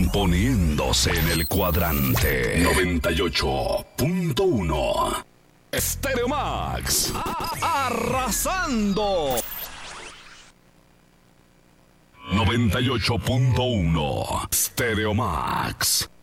poniéndose en el cuadrante 98.1. Stereo Max. Arrasando. 98.1. Stereo Max.